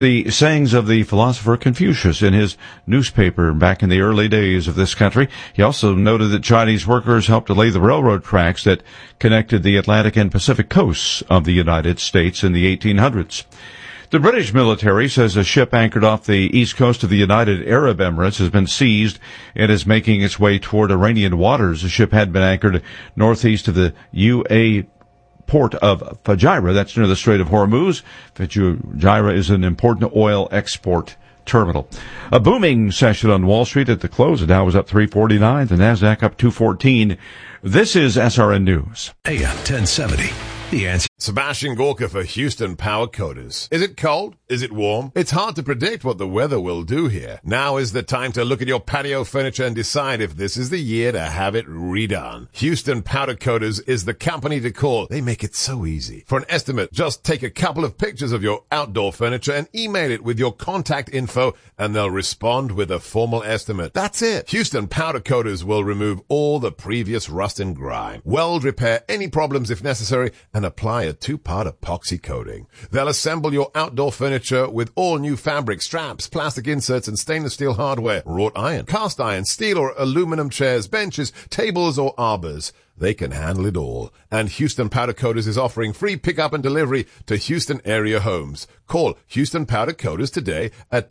The sayings of the philosopher Confucius in his newspaper back in the early days of this country. He also noted that Chinese workers helped to lay the railroad tracks that connected the Atlantic and Pacific coasts of the United States in the 1800s. The British military says a ship anchored off the east coast of the United Arab Emirates has been seized and is making its way toward Iranian waters. The ship had been anchored northeast of the UAE port of Fujairah, that's near the Strait of Hormuz. Fujairah is an important oil export terminal. A booming session on Wall Street at the close. The Dow was up 349, the Nasdaq up 214. This is SRN News. AM 1070. The Answer. Sebastian Gorka for Houston Power Coaters. Is it cold? Is it warm? It's hard to predict what the weather will do here. Now is the time to look at your patio furniture and decide if this is the year to have it redone. Houston Powder Coaters is the company to call. They make it so easy. For an estimate, just take a couple of pictures of your outdoor furniture and email it with your contact info, and they'll respond with a formal estimate. That's it. Houston Powder Coaters will remove all the previous rust and grime, weld repair any problems if necessary, and apply a 2-part epoxy coating. They'll assemble your outdoor furniture with all new fabric, straps, plastic inserts, and stainless steel hardware, wrought iron, cast iron, steel or aluminum chairs, benches, tables, or arbors. They can handle it all. And Houston Powder Coaters is offering free pickup and delivery to Houston area homes. Call Houston Powder Coaters today at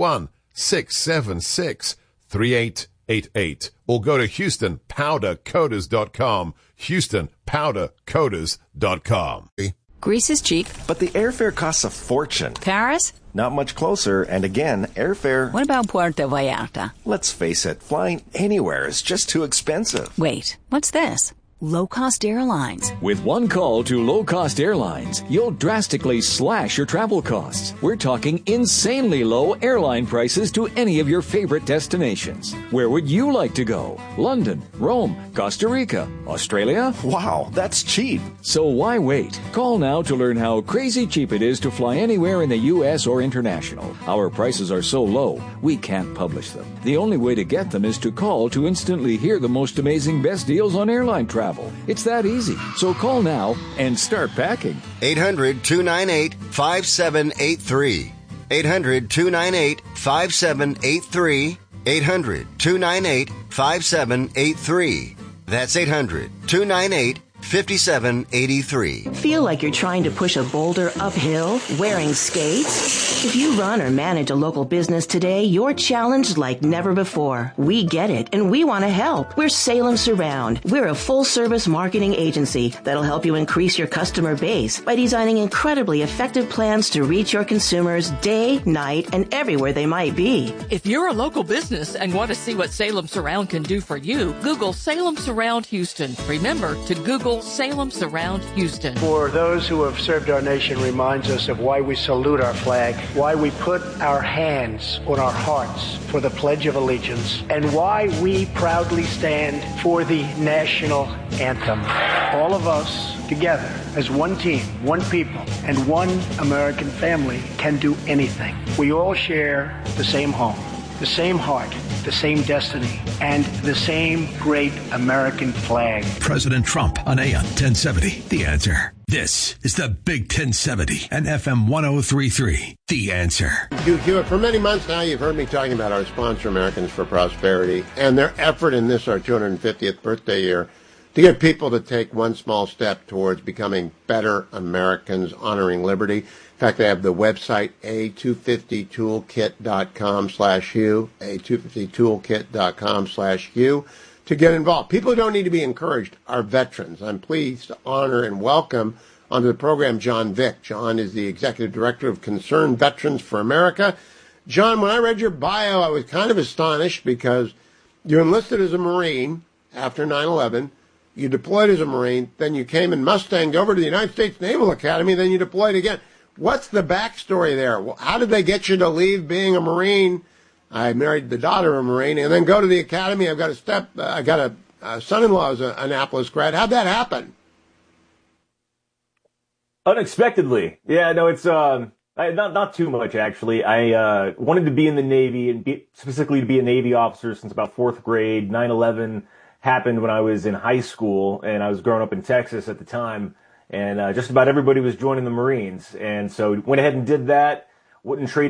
281-676-3888 or go to HoustonPowderCoaters.com. HoustonPowderCoaters.com. Greece is cheap. But the airfare costs a fortune. Paris? Not much closer, and again, airfare... What about Puerto Vallarta? Let's face it, flying anywhere is just too expensive. Wait, what's this? Low-cost airlines. With one call to low-cost airlines, you'll drastically slash your travel costs. We're talking insanely low airline prices to any of your favorite destinations. Where would you like to go? London, Rome, Costa Rica, Australia? Wow, that's cheap. So why wait? Call now to learn how crazy cheap it is to fly anywhere in the U.S. or international. Our prices are so low, we can't publish them. The only way to get them is to call to instantly hear the most amazing best deals on airline travel. It's that easy. So call now and start packing. 800-298-5783. 800-298-5783. 800-298-5783. That's 800-298-5783. Feel like you're trying to push a boulder uphill wearing skates? If you run or manage a local business today, you're challenged like never before. We get it, and we want to help. We're Salem Surround. We're a full-service marketing agency that'll help you increase your customer base by designing incredibly effective plans to reach your consumers day, night, and everywhere they might be. If you're a local business and want to see what Salem Surround can do for you, Google Salem Surround Houston. Remember to Google Salem Surround Houston. For those who have served our nation reminds us of why we salute our flag, why we put our hands on our hearts for the Pledge of Allegiance, and why we proudly stand for the national anthem. All of us together as one team, one people, and one American family can do anything. We all share the same home, the same heart, the same destiny, and the same great American flag. President Trump on AM 1070. The Answer. This is the Big 1070 and FM 1033. The Answer. Hewitt, for many months now, you've heard me talking about our sponsor, Americans for Prosperity, and their effort in this, our 250th birthday year, to get people to take one small step towards becoming better Americans, honoring liberty. In fact, they have the website a250toolkit.com/Hugh, a250toolkit.com/Hugh, to get involved. People who don't need to be encouraged are veterans. I'm pleased to honor and welcome onto the program John Vick. John is the Executive Director of Concerned Veterans for America. John, when I read your bio, I was kind of astonished because you enlisted as a Marine after 9/11. You deployed as a Marine, then you came and Mustanged over to the United States Naval Academy, then you deployed again. What's the backstory there? How did they get you to leave being a Marine? I married the daughter of a Marine, and then go to the academy. I've got a son-in-law who's an Annapolis grad. How'd that happen? Unexpectedly. Yeah, no, it's not too much, actually. I wanted to be in the Navy, and specifically to be a Navy officer since about fourth grade. 9/11 happened when I was in high school, and I was growing up in Texas at the time, and just about everybody was joining the Marines. And so went ahead and did that. wouldn't trade